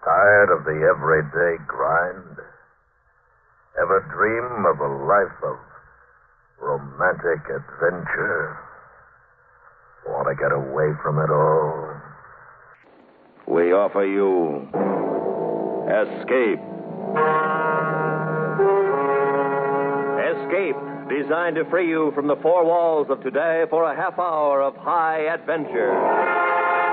Tired of the everyday grind? Ever dream of a life of romantic adventure? Want to get away from it all? We offer you Escape. Escape, designed to free you from the four walls of today for a half hour of high adventure.